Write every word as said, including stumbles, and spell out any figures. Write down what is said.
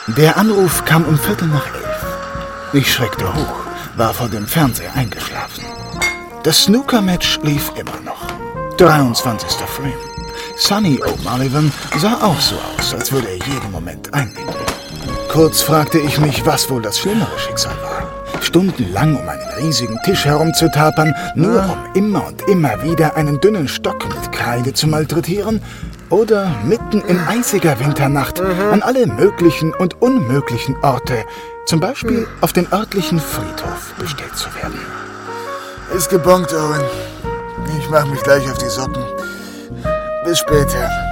Der Anruf kam um Viertel nach elf. Ich schreckte hoch, war vor dem Fernseher eingeschlafen. Das Snooker-Match lief immer noch. dreiundzwanzigster Frame. Sonny O'Mullivan sah auch so aus, als würde er jeden Moment einnicken. Kurz fragte ich mich, was wohl das schlimmere Schicksal war. Stundenlang um einen riesigen Tisch herumzutapern, nur um immer und immer wieder einen dünnen Stock mit Kreide zu malträtieren, oder mitten in eisiger Winternacht an alle möglichen und unmöglichen Orte, zum Beispiel auf den örtlichen Friedhof, bestellt zu werden. Ist gebongt, Owen. Ich mach mich gleich auf die Socken. Bis später.